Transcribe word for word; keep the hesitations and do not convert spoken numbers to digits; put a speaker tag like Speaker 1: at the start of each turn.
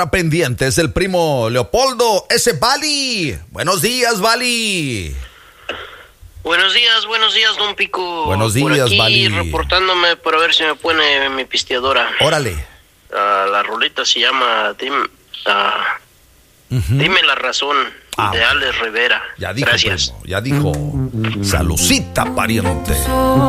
Speaker 1: Pendientes, el primo Leopoldo, ese Bali. Buenos días, Bali.
Speaker 2: Buenos días, buenos días, don Pico.
Speaker 1: Buenos días,
Speaker 2: Por aquí,
Speaker 1: Bali.
Speaker 2: reportándome para ver si me pone mi pisteadora.
Speaker 1: Órale.
Speaker 2: Uh, la rolita se llama Dime, uh, uh-huh. Dime la razón, ah, de Alex Rivera.
Speaker 1: Ya dijo,
Speaker 2: gracias.
Speaker 1: Primo, ya dijo. Salucita, pariente.